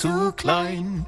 zu klein.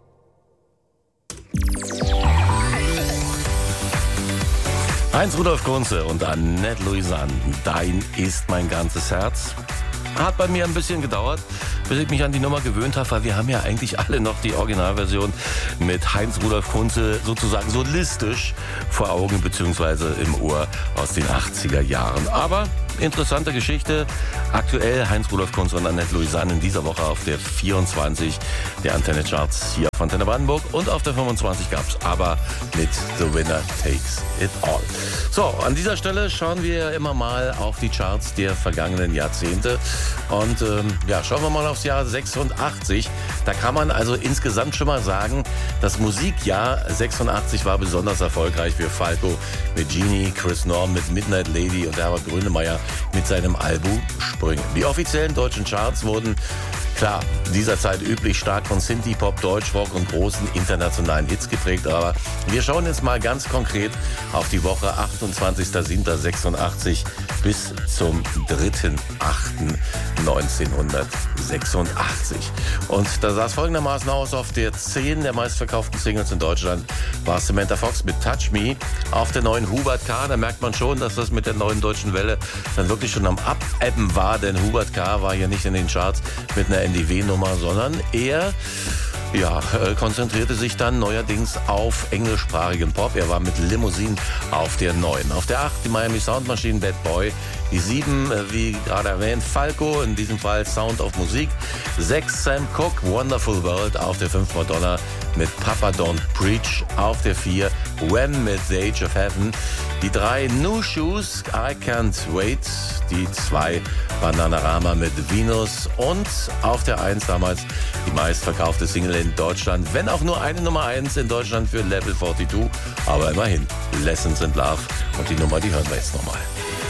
Heinz-Rudolf Kunze und Annette Louisanne, Dein ist mein ganzes Herz. Hat bei mir ein bisschen gedauert, bis ich mich an die Nummer gewöhnt habe, weil wir haben ja eigentlich alle noch die Originalversion mit Heinz-Rudolf Kunze sozusagen solistisch vor Augen bzw. im Ohr aus den 80er Jahren. Aber interessante Geschichte. Aktuell Heinz-Rudolf Kunze und Annette Louisanne in dieser Woche auf der 24 der Antenne Charts hier auf Antenne Brandenburg und auf der 25 gab es aber mit The Winner Takes It All. So, an dieser Stelle schauen wir immer mal auf die Charts der vergangenen Jahrzehnte und schauen wir mal aufs Jahr 86. Da kann man also insgesamt schon mal sagen, das Musikjahr 86 war besonders erfolgreich für Falco mit Genie, Chris Norm mit Midnight Lady und Herbert Grönemeyer mit seinem Album Sprünge. Die offiziellen deutschen Charts wurden, klar, dieser Zeit üblich stark von Synthie-Pop, Deutschrock und großen internationalen Hits geprägt. Aber wir schauen jetzt mal ganz konkret auf die Woche 28.07.86 bis zum 3.8.1986. Und da sah es folgendermaßen aus: Auf der 10 der meistverkauften Singles in Deutschland war Samantha Fox mit Touch Me. Auf der neuen Hubert K., da merkt man schon, dass das mit der neuen deutschen Welle dann wirklich schon am Abebben war, denn Hubert K. war ja nicht in den Charts mit einer NDW-Nummer, sondern er konzentrierte sich dann neuerdings auf englischsprachigen Pop. Er war mit Limousine auf der 9. Auf der 8 die Miami Sound Machine, Bad Boy. Die 7, wie gerade erwähnt, Falco, in diesem Fall Sound of Musik. 6 Sam Cooke, Wonderful World. Auf der 5 Madonna mit Papa Don't Preach. Auf der 4 Wham mit The Age of Heaven. Die 3 New Shoes, I Can't Wait. Die 2 Bananarama mit Venus. Und auf der 1 damals die meistverkaufte Single in Deutschland, wenn auch nur eine Nummer 1 in Deutschland für Level 42, aber immerhin Lessons in Love. Und die Nummer, die hören wir jetzt nochmal.